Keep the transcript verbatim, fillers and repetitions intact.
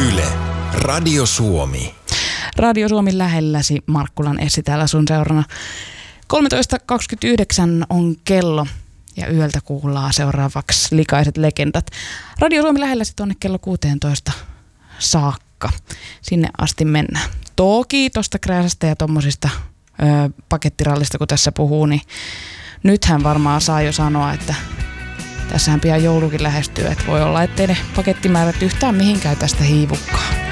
Yle, Radio Suomi. Radio Suomi lähelläsi, Markkulan Essi täällä sun seurana. kolmetoista kaksikymmentäyhdeksän on kello ja yöltä kuullaan seuraavaksi Likaiset legendat. Radio Suomi lähelläsi tuonne kello kuusitoista saakka. Sinne asti mennään. Toki tosta krääsästä ja tommosista ö, pakettirallista kun tässä puhuu, niin nythän varmaan saa jo sanoa, että tässähän pian joulukin lähestyy, että voi olla, ettei ne pakettimäärät yhtään mihinkään tästä hiivukkaan.